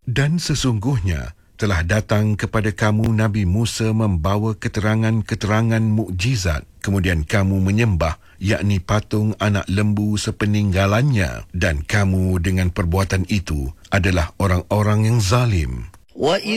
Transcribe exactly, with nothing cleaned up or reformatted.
Dan sesungguhnya telah datang kepada kamu Nabi Musa membawa keterangan-keterangan mukjizat, kemudian kamu menyembah, yakni patung anak lembu sepeninggalannya, dan kamu dengan perbuatan itu adalah orang-orang yang zalim.